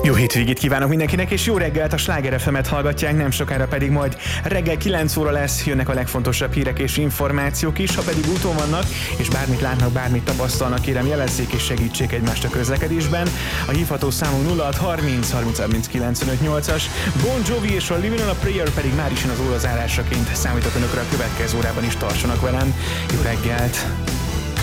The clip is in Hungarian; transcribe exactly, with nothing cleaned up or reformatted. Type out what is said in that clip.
Jó hétvégét kívánok mindenkinek, és jó reggelt, a Sláger ef emet hallgatják, nem sokára pedig majd reggel kilenc óra lesz, jönnek a legfontosabb hírek és információk is, ha pedig úton vannak, és bármit látnak, bármit tapasztalnak, kérem jelezzék és segítsék egymást a közlekedésben. A hívható számunk nulla hat harminc harminc harminc kilencvenöt nyolcas, Bon Jovi és a Living on a Prayer pedig már is jön az órazárásaként, számítok önökre a következő órában is, tartsanak velem, jó reggelt!